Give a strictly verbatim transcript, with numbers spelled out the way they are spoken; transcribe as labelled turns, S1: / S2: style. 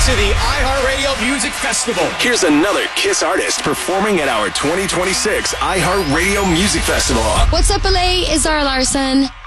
S1: to the iHeartRadio Music Festival.
S2: Here's another KISS artist performing at our twenty twenty-six iHeartRadio Music Festival.
S3: What's up, L A? It's Zara Larson.